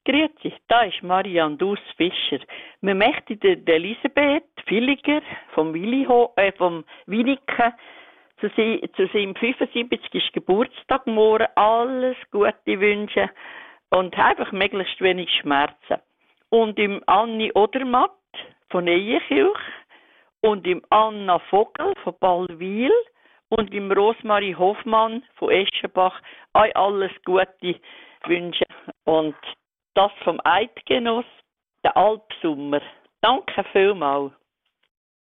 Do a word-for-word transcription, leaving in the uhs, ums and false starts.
Grüezi, da ist Marianne Dus Fischer. Wir möchten der der Elisabeth Villiger vom Williho, äh, vom Winiken zu, sie, zu seinem fünfundsiebzigsten Geburtstag morgen alles Gute wünschen und einfach möglichst wenig Schmerzen. Und im Anni Odermatt von Eyenkirch und im Anna Vogel von Ballwil und im Rosmarie Hoffmann von Eschenbach euch alles Gute wünschen. Und das vom Eidgenoss, der Alpsummer. Danke vielmals.